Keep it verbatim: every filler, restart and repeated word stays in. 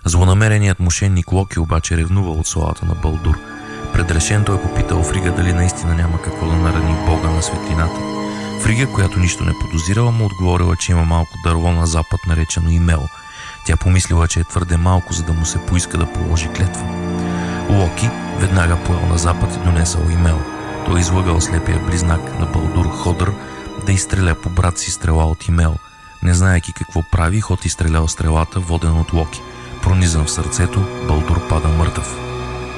Злонамереният мошенник Локи обаче ревнувал от славата на Балдур. Предрешен той попитал Фрига дали наистина няма какво да нарани бога на светлината. Фрига, която нищо не подозирала, му отговорила, че има малко дърво на запад, наречено Имел. Тя помислила, че е твърде малко, за да му се поиска да положи клетва. Локи веднага поел на запад и донесъл Имел. Той излъгал слепия близнак на Балдур Ходър да изстреля по брат си стрела от Имел. Не знаейки какво прави, Ход изстрелял стрелата, воден от Локи. Пронизан в сърцето, Балдур пада мъртъв.